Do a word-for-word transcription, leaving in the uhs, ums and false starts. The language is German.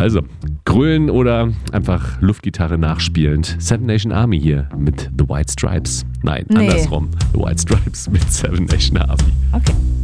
Also, grölen oder einfach Luftgitarre nachspielend. Seven Nation Army hier mit The White Stripes. Nein, Nee. andersrum. The White Stripes mit Seven Nation Army. Okay.